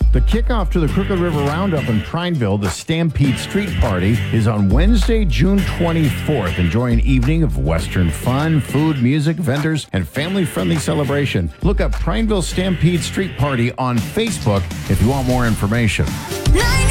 The kickoff to the Crooked River Roundup in Prineville, the Stampede Street Party, is on Wednesday, June 24th. Enjoy an evening of Western fun, food, music, vendors, and family-friendly celebration. Look up Prineville Stampede Street Party on Facebook if you want more information.